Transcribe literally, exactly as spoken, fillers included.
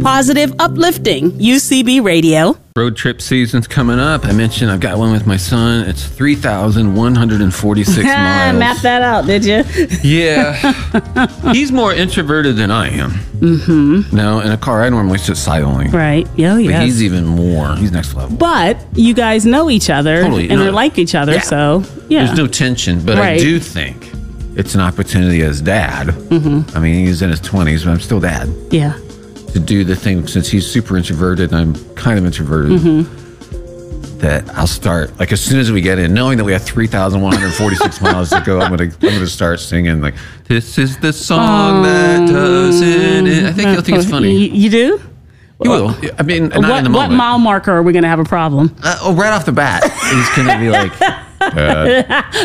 positive, uplifting U C B Radio. Road trip season's coming up. I mentioned I've got one with my son. It's three thousand one hundred forty-six miles. Map that out, did you? Yeah. He's more introverted than I am. Mm-hmm. Now, in a car, I normally sit silently. Right. Yeah, yeah. But he's even more. He's next level. But you guys know each other Totally, and no. are like each other, Yeah. so yeah. There's no tension, but Right. I do think it's an opportunity as dad. Mm-hmm. I mean, he's in his twenties, but I'm still dad. Yeah. To do the thing, since he's super introverted and I'm kind of introverted, Mm-hmm. that I'll start, like, as soon as we get in, knowing that we have three thousand one hundred forty-six miles to go, I'm going to I'm gonna start singing, like, this is the song that doesn't it. I think he'll think it's funny. You, you do? He will. I mean, not what, in the what moment. mile marker are we going to have a problem? Uh, oh, right off the bat, he's going to be like, uh,